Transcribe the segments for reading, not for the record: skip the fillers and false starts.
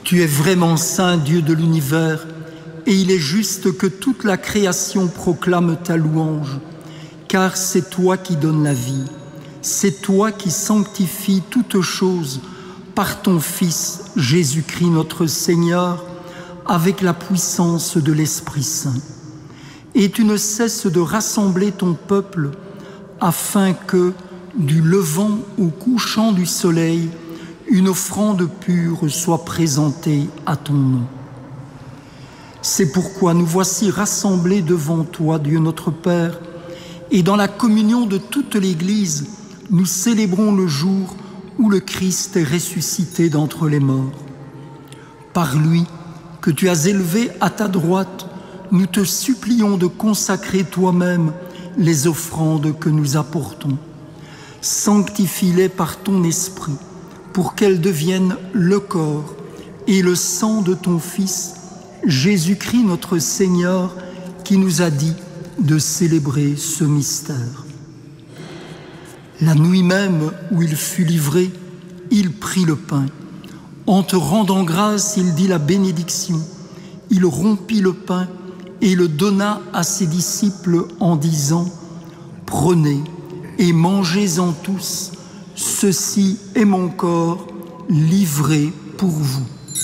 Tu es vraiment saint, Dieu de l'univers, et il est juste que toute la création proclame ta louange, car c'est toi qui donnes la vie, c'est toi qui sanctifies toutes choses par ton Fils, Jésus-Christ notre Seigneur, avec la puissance de l'Esprit Saint. Et tu ne cesses de rassembler ton peuple afin que, du levant au couchant du soleil, une offrande pure soit présentée à ton nom. C'est pourquoi nous voici rassemblés devant toi, Dieu notre Père, et dans la communion de toute l'Église, nous célébrons le jour où le Christ est ressuscité d'entre les morts. Par lui, que tu as élevé à ta droite, nous te supplions de consacrer toi-même les offrandes que nous apportons. Sanctifie-les par ton esprit, pour qu'elles deviennent le corps et le sang de ton Fils, Jésus-Christ notre Seigneur, qui nous a dit de célébrer ce mystère. La nuit même où il fut livré, il prit le pain. En te rendant grâce, il dit la bénédiction. Il rompit le pain et le donna à ses disciples en disant « Prenez et mangez-en tous, ceci est mon corps livré pour vous. »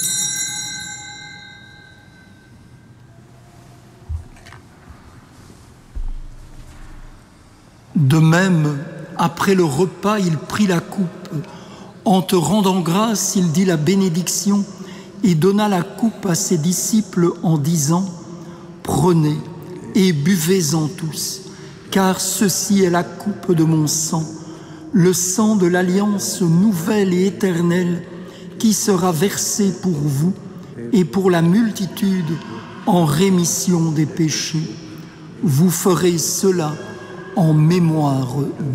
De même, après le repas, il prit la coupe. En te rendant grâce, il dit la bénédiction et donna la coupe à ses disciples en disant « Prenez et buvez-en tous, car ceci est la coupe de mon sang, le sang de l'alliance nouvelle et éternelle qui sera versé pour vous et pour la multitude en rémission des péchés. Vous ferez cela en mémoire de moi. »